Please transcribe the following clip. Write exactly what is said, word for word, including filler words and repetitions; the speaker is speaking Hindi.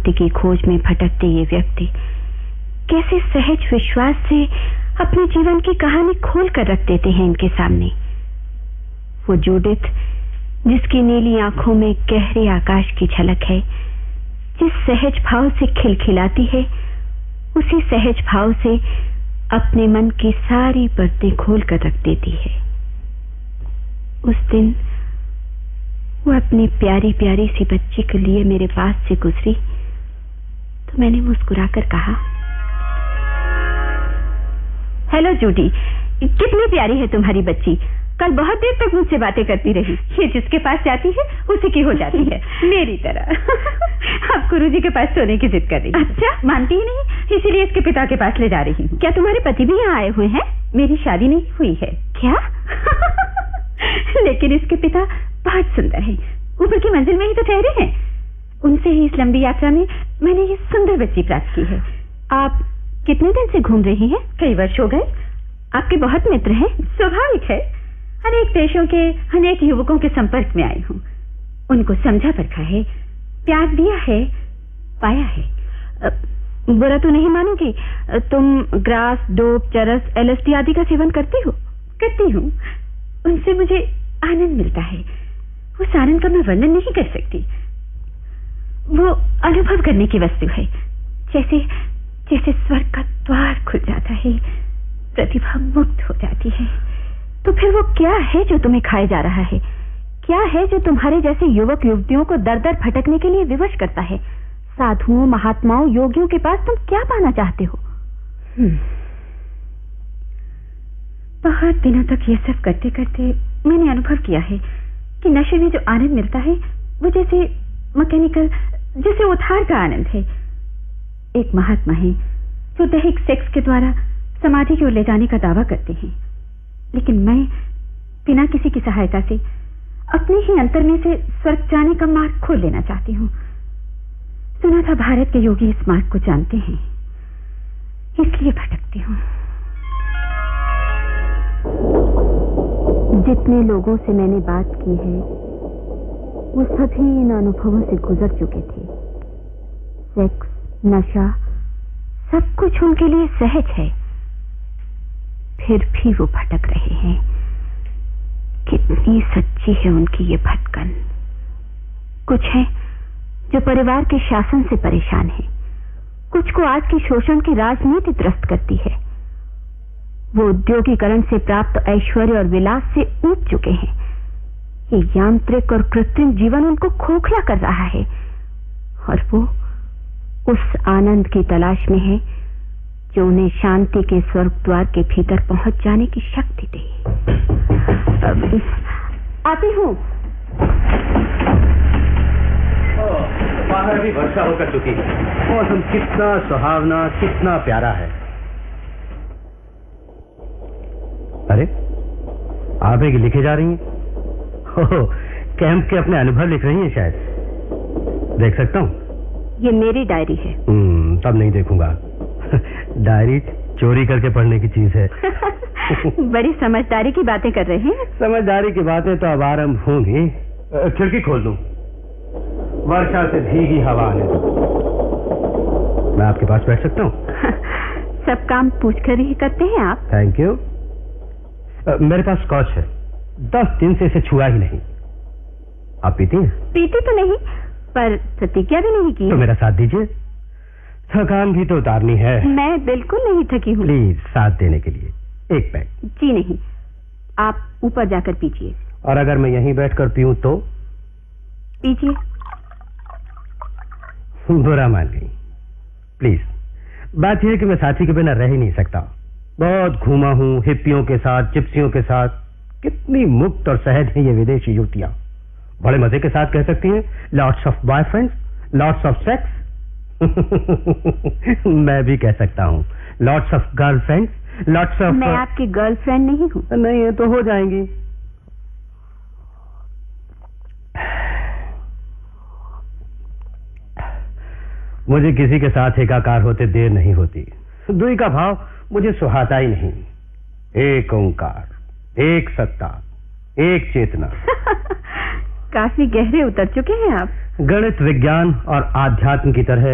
शांति की खोज में भटकते ये व्यक्ति कैसे सहज विश्वास से अपने जीवन की कहानी खोल कर रख देते हैं इनके सामने। वो जूडिथ जिसकी नीली आंखों में गहरे आकाश की झलक है, जिस सहज भाव से खिलखिलाती है, उसी सहज भाव से अपने मन की सारी परतें खोल कर रख देती है। उस दिन वो अपनी प्यारी प्यारी सी बच्ची के लिए मेरे पास से गुजरी तो मैंने मुस्कुराकर कहा, हेलो जूडी, कितनी प्यारी है तुम्हारी बच्ची। कल बहुत देर तक मुझसे बातें करती रही। ये जिसके पास जाती है उसी की हो जाती है, मेरी तरह। अब गुरुजी के पास सोने की जिद कर रही है। अच्छा, मानती ही नहीं, इसीलिए इसके पिता के पास ले जा रही हूँ। क्या तुम्हारे पति भी यहाँ आए हुए हैं? मेरी शादी नहीं हुई है। क्या? लेकिन इसके पिता बहुत सुंदर हैं, ऊपर की मंजिल में ही तो ठहरे हैं। उनसे ही इस लंबी यात्रा में मैंने ये सुंदर बच्ची प्राप्त की है। आप कितने दिन से घूम रही हैं? कई वर्ष हो गए। आपके बहुत मित्र हैं। स्वाभाविक है, अनेक देशों के अनेक युवकों के संपर्क में आई हूँ। उनको समझा परखा है, प्यार दिया है, पाया है। बुरा तो नहीं मानोगी, तुम ग्रास, डोप, चरस, एलएसडी आदि का सेवन करती हो? करती हूँ। उनसे मुझे आनंद मिलता है। उस आनंद का मैं वर्णन नहीं कर सकती। वो अनुभव करने की वस्तु है, जैसे जैसे स्वर्ग का द्वार खुल जाता है, प्रतिभा मुक्त हो जाती है। तो फिर वो क्या है जो तुम्हें खाए जा रहा है? क्या है जो तुम्हारे जैसे युवक युवतियों को दर दर भटकने के लिए विवश करता है? साधुओं, महात्माओं, योगियों के पास तुम क्या पाना चाहते हो? बहुत दिनों तक ये सब करते करते मैंने अनुभव किया है कि नशे में जो आनंद मिलता है वो जैसे मैकेनिकल, जैसे उधार का आनंद है। एक महात्मा है जो दैहिक सेक्स के द्वारा समाधि की ओर ले जाने का दावा करते हैं, लेकिन मैं बिना किसी की सहायता से अपने ही अंतर में से स्वर्ग जाने का मार्ग खोल लेना चाहती हूँ। सुना था भारत के योगी इस मार्ग को जानते हैं, इसलिए भटकती हूँ। जितने लोगों से मैंने बात की है वो सभी इन अनुभवों से गुजर चुके थे। सेक्स, नशा, सब कुछ उनके लिए सहज है, फिर भी वो भटक रहे हैं। कितनी सच्ची है उनकी ये भटकन। कुछ है जो परिवार के शासन से परेशान है, कुछ को आज की शोषण की राजनीति त्रस्त करती है। वो उद्योगीकरण से प्राप्त ऐश्वर्य और विलास से ऊब चुके हैं। ये यांत्रिक और कृत्रिम जीवन उनको खोखला कर रहा है और वो उस आनंद की तलाश में है जो उन्हें शांति के स्वर्ग द्वार के भीतर पहुंच जाने की शक्ति दे। आती हूँ। बाहर भी वर्षा होकर चुकी है। मौसम कितना सुहावना, कितना प्यारा है। अरे, आप एक लिखे जा रही हैं? हो, कैंप के अपने अनुभव लिख रही हैं शायद। देख सकता हूँ? ये मेरी डायरी है। हम्म, तब नहीं देखूंगा। डायरी चोरी करके पढ़ने की चीज है। बड़ी समझदारी की बातें कर रहे हैं। समझदारी की बातें तो अब आरंभ होंगी। खिड़की खोल दूं, वर्षा से भीगी हवा आने दो। मैं आपके पास बैठ सकता हूँ? सब काम पूछ कर ही करते हैं आप। Thank you. मेरे पास स्कॉच है, दस दिन से इसे छुआ ही नहीं। आप पीती हैं? पीती तो नहीं, पर प्रतिज्ञा भी नहीं की। तो मेरा साथ दीजिए, थकान भी तो उतारनी है। मैं बिल्कुल नहीं थकी हूँ। प्लीज, साथ देने के लिए एक पैक। जी नहीं, आप ऊपर जाकर पीजिए। और अगर मैं यहीं बैठकर पीऊं तो? पीजिए। बुरा मान गई। प्लीज, बात यह है कि मैं साथी के बिना रह ही नहीं सकता। बहुत घूमा हूं हिप्पियों के साथ, जिप्सियों के साथ। कितनी मुक्त और सहज हैं ये विदेशी युवतियां। बड़े मजे के साथ कह सकती हैं, lots of boyfriends, lots of sex. मैं भी कह सकता हूँ, lots of girlfriends, lots of. मैं आपकी गर्लफ्रेंड नहीं हूँ। नहीं है तो हो जाएंगी। मुझे किसी के साथ एकाकार होते देर नहीं होती। दुई का भाव मुझे सुहाता ही नहीं। एक ओंकार, एक सत्ता, एक चेतना। काफी गहरे उतर चुके हैं आप। गणित, विज्ञान और आध्यात्म की तरह